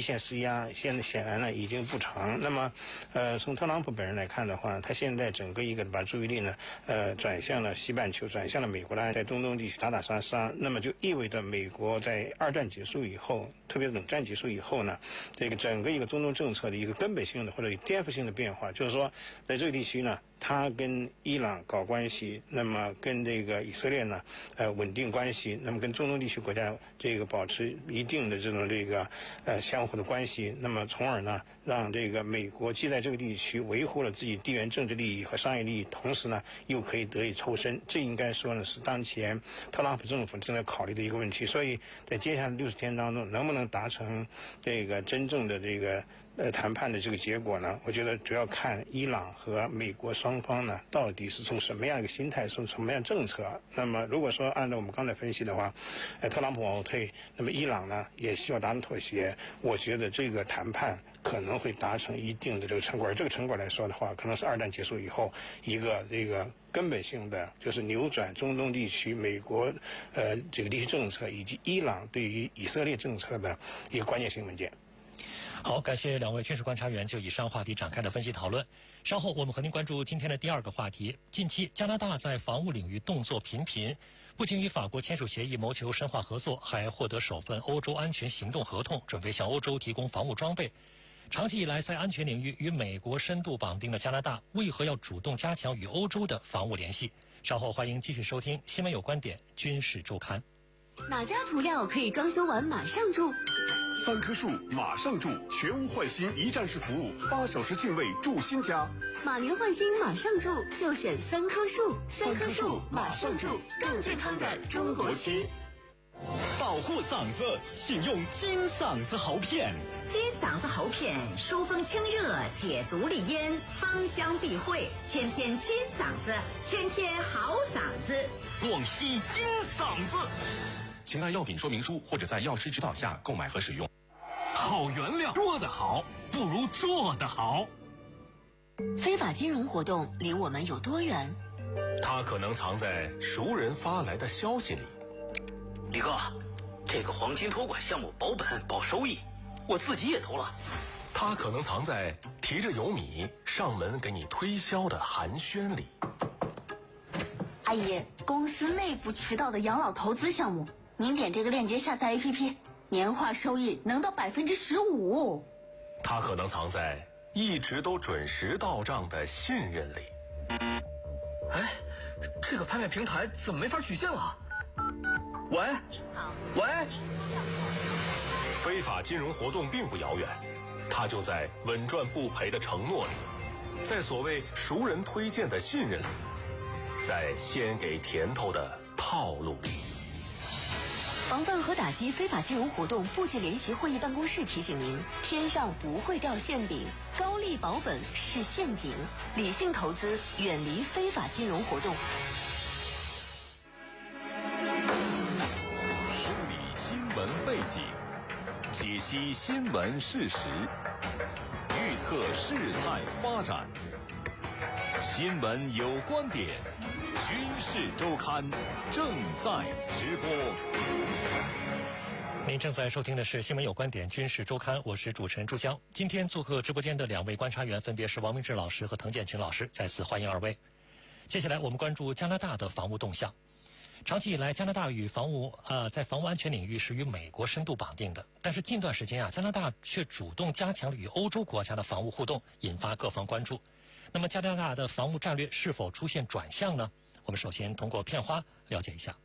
线施压，现在显然呢已经不成。那么，从特朗普本人来看的话，他现在整个一个把注意力呢，转向了西半球，转向了美国呢，在中东地区打打杀杀。那么就意味着美国在二战结束以后，特别是冷战结束以后呢，这个整个一个中东政策的一个根本性的或者颠覆性的变化，就是说，在这个地区呢，他跟伊朗搞关系，那么跟这个以色列呢，稳定关系，那么跟中东地区国家这个保持一定的这种这个相互的关系，那么从而呢，让这个美国既在这个地区维护了自己地缘政治利益和商业利益，同时呢，又可以得以抽身。这应该说呢，是当前特朗普政府正在考虑的一个问题。所以在接下来60天当中，能不能达成这个真正的这个谈判的这个结果呢？我觉得主要看伊朗和美国双方呢，到底是从什么样一个心态，从什么样政策。那么如果说按照我们刚才分析的话，特朗普往后退，那么伊朗呢也希望达成妥协，我觉得这个谈判可能会达成一定的这个成果。而这个成果来说的话，可能是二战结束以后一个这个根本性的，就是扭转中东地区美国这个地区政策以及伊朗对于以色列政策的一个关键性文件。 好，感谢两位军事观察员就以上话题展开的分析讨论。稍后我们和您关注今天的第二个话题。近期加拿大在防务领域动作频频，不仅与法国签署协议谋求深化合作，还获得首份欧洲安全行动合同，准备向欧洲提供防务装备。长期以来在安全领域与美国深度绑定的加拿大，为何要主动加强与欧洲的防务联系？稍后欢迎继续收听《新闻有观点·军事周刊》。 哪家涂料可以装修完马上住 ？3棵树马上住，全屋换新一站式服务，8小时净位住新家。 马年换新马上住，就选3棵树，3棵树马上住，更健康的中国区。 保护嗓子，请用金嗓子喉片。 金嗓子喉片疏风清热，解毒利咽，芳香避秽，天天金嗓子，天天好嗓子。 广西金嗓子，请按药品说明书或者在药师指导下购买和使用。 好原料，说得好不如做得好。 非法金融活动离我们有多远？ 它可能藏在熟人发来的消息里。 李哥，这个黄金托管项目保本保收益，我自己也投了。 它可能藏在提着油米上门给你推销的寒暄里。 阿姨，公司内部渠道的养老投资项目，您点这个链接下载 APP， 年化收益能到15%。 它可能藏在一直都准时到账的信任里。 哎，这个拍卖平台怎么没法取现了？喂， 非法金融活动并不遥远，它就在稳赚不赔的承诺里，在所谓熟人推荐的信任里，在先给甜头的套路里。 防范和打击非法金融活动部级联席会议办公室提醒您：天上不会掉馅饼，高利保本是陷阱，理性投资，远离非法金融活动。 梳理新闻背景，解析新闻事实，预测事态发展。新闻有观点，军事周刊正在直播。 您正在收听的是《新闻有观点·军事周刊》，我是主持人朱江。今天做客直播间的两位观察员分别是王明志老师和滕建群老师，再次欢迎二位。接下来我们关注加拿大的防务动向。长期以来，加拿大与在防务安全领域是与美国深度绑定的，但是近段时间加拿大却主动加强了与欧洲国家的防务互动，引发各方关注。那么加拿大的防务战略是否出现转向呢？我们首先通过片花了解一下。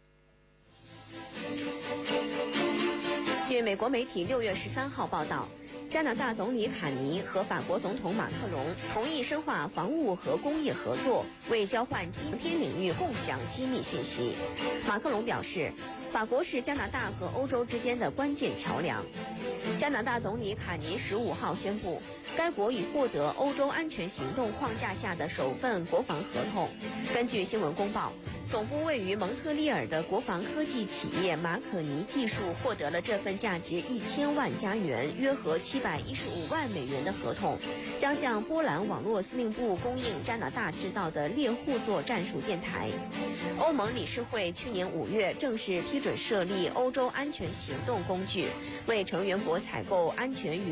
据美国媒体6月13号报道，加拿大总理坎尼和法国总统马克龙同意深化防务和工业合作，为交换航天领域共享机密信息。马克龙表示，法国是加拿大和欧洲之间的关键桥梁。加拿大总理坎尼15号宣布，该国已获得欧洲安全行动框架下的首份国防合同。根据新闻公报，总部位于蒙特利尔的国防科技企业马可尼技术获得了这份价值1000万加元（约合715万美元）的合同，将向波兰网络司令部供应加拿大制造的猎户座战术电台。欧盟理事会去年5月正式批准设立欧洲安全行动工具，为成员国采购安全与